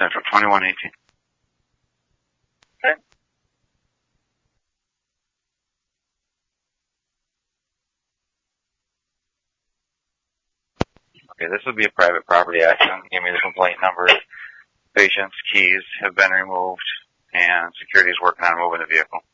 Central, 2118. Okay. Okay, this would be a private property action. Give me the complaint number. Patient's keys have been removed, and security is working on moving the vehicle.